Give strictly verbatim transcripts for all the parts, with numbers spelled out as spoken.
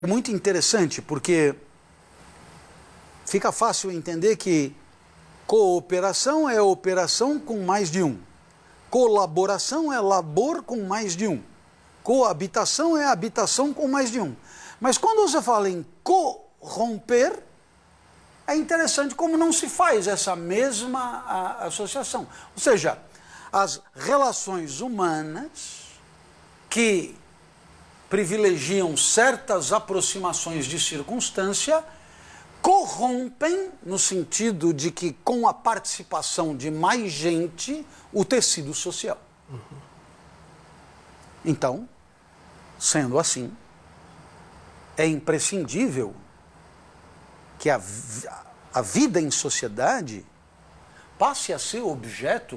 Muito interessante, porque fica fácil entender que cooperação é operação com mais de um. Colaboração é labor com mais de um. Coabitação é habitação com mais de um. Mas quando você fala em corromper, é interessante como não se faz essa mesma associação. Ou seja, as relações humanas que privilegiam certas aproximações de circunstância, corrompem no sentido de que, com a participação de mais gente, o tecido social. Uhum. Então, sendo assim, é imprescindível que a, a vida em sociedade passe a ser objeto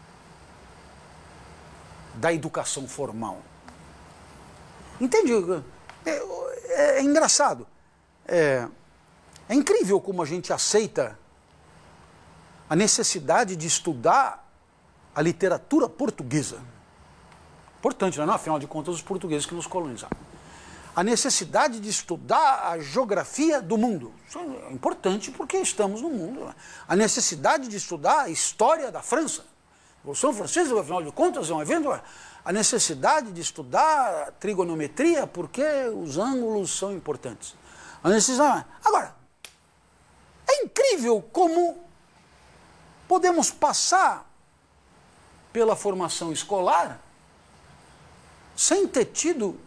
da educação formal. Entende? É, é, é engraçado. É, é incrível como a gente aceita a necessidade de estudar a literatura portuguesa. Importante, não é? Afinal de contas, os portugueses que nos colonizaram. A necessidade de estudar a geografia do mundo. Isso é importante porque estamos no mundo. A necessidade de estudar a história da França. A Revolução Francesa, afinal de contas, é um evento... A necessidade de estudar a trigonometria porque os ângulos são importantes. A necessidade... Agora, é incrível como podemos passar pela formação escolar sem ter tido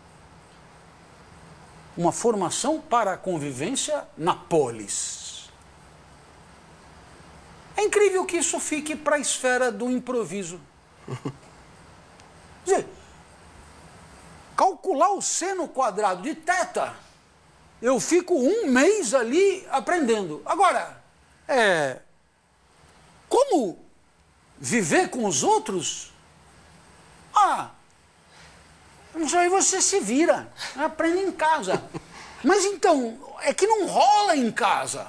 uma formação para a convivência na polis. É incrível que isso fique para a esfera do improviso. Quer dizer, calcular o seno quadrado de θ, eu fico um mês ali aprendendo. Agora, é, como viver com os outros? Ah, isso aí você se vira, aprende em casa. Mas então, é que não rola em casa.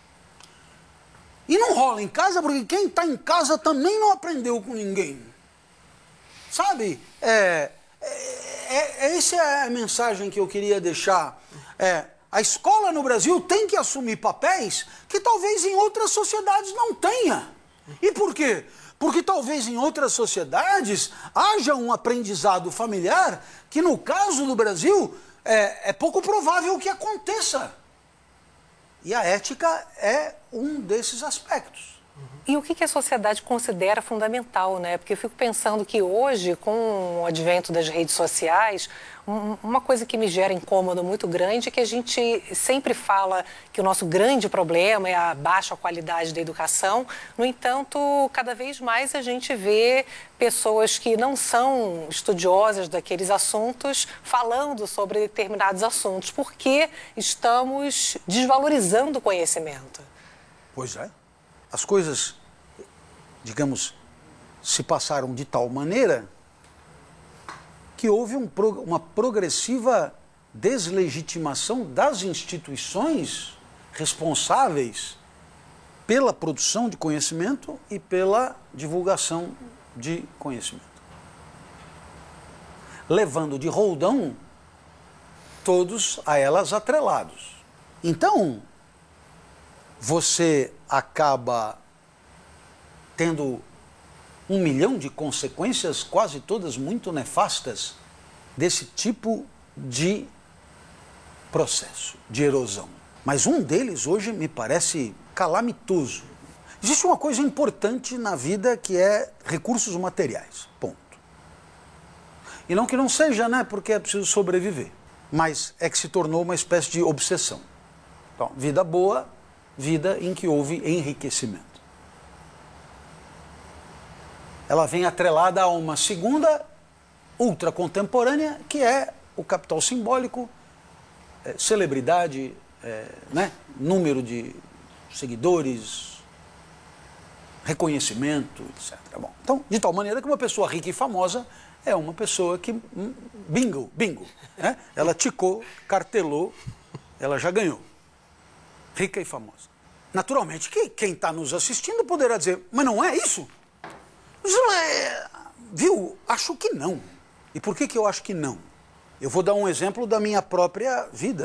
E não rola em casa porque quem está em casa também não aprendeu com ninguém. Sabe, é, é, é, essa é a mensagem que eu queria deixar. É, a escola no Brasil tem que assumir papéis que talvez em outras sociedades não tenha. E por quê? Porque talvez em outras sociedades haja um aprendizado familiar que no caso do Brasil é, é pouco provável que aconteça. E a ética é um desses aspectos. E o que a sociedade considera fundamental, né? Porque eu fico pensando que hoje, com o advento das redes sociais, uma coisa que me gera incômodo muito grande é que a gente sempre fala que o nosso grande problema é a baixa qualidade da educação. No entanto, cada vez mais a gente vê pessoas que não são estudiosas daqueles assuntos falando sobre determinados assuntos, porque estamos desvalorizando o conhecimento. Pois é. As coisas, digamos, se passaram de tal maneira que houve um, uma progressiva deslegitimação das instituições responsáveis pela produção de conhecimento e pela divulgação de conhecimento. Levando de roldão todos a elas atrelados. Então, você acaba tendo um milhão de consequências, quase todas muito nefastas, desse tipo de processo, de erosão. Mas um deles hoje me parece calamitoso. Existe uma coisa importante na vida que é recursos materiais, ponto. E não que não seja, né, porque é preciso sobreviver, mas é que se tornou uma espécie de obsessão. Então, vida boa, vida em que houve enriquecimento. Ela vem atrelada a uma segunda, ultra contemporânea, que é o capital simbólico, é, celebridade, é, né, número de seguidores, reconhecimento, etcétera. Bom, então, de tal maneira que uma pessoa rica e famosa é uma pessoa que, hum, bingo, bingo, né? Ela ticou, cartelou, ela já ganhou. Rica e famosa. Naturalmente que quem está nos assistindo poderá dizer, mas não é isso? Viu? Acho que não. E por que que eu acho que não? Eu vou dar um exemplo da minha própria vida.